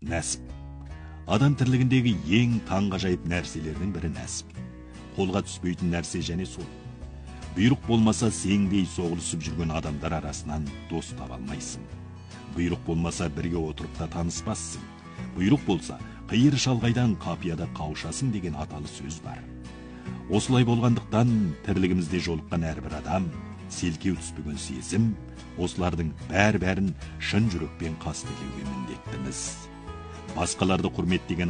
Нәсіп. Адам тірлігіндегі ең таңғажайып нәрселердің бірі нәсіп. Қолға түспейтін нәрсе және сол. Бұйрық болмаса сеңдей соғылысып жүрген адамдар арасынан дос таба алмайсың. Бұйрық болмаса бірге отырып та таныспассың. Бұйрық болса қиыр шалғайдан қапияда қауышасың деген аталы сөз бар. Осылай болғандықтан тірлігімізде жолыққан әрбір адам, селкеу түспеген сезім, осылардың бәрін шын жүрекпен қастерлеуге міндеттіміз. Басқаларды құрметтеген